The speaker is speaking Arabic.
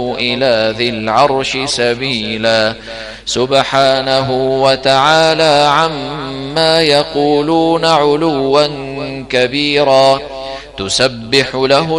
إلى ذي العرش سبيلا سبحانه وتعالى عما يقولون علوا كبيرا تسبح له